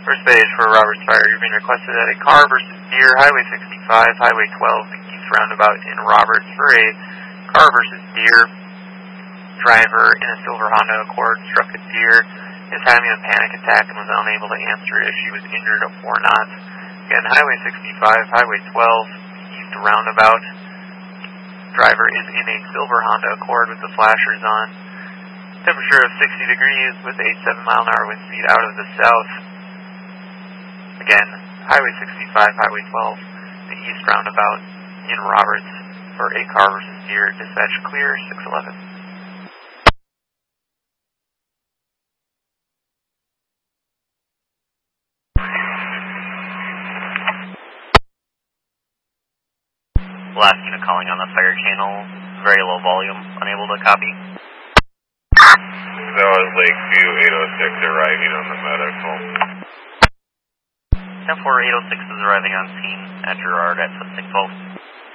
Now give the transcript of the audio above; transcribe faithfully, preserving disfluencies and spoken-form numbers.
First stage for Roberts Fire, you're being requested at a car versus deer, Highway sixty-five, Highway twelve, the East Roundabout in Roberts for a car versus deer. Driver in a silver Honda Accord struck a deer, is having a panic attack and was unable to answer if she was injured or not. Again, Highway sixty-five, Highway twelve, East Roundabout. Driver is in a silver Honda Accord with the flashers on. Temperature of sixty degrees with a seven mile an hour wind speed out of the south. Again, Highway sixty-five, Highway twelve, the East Roundabout in Roberts for a car versus deer. Dispatch clear, six eleven. Last unit calling on the fire channel, very low volume, unable to copy. That was Lakeview eight oh six arriving on the medical. ten four eight oh six is arriving on scene at Gerard at six twelve.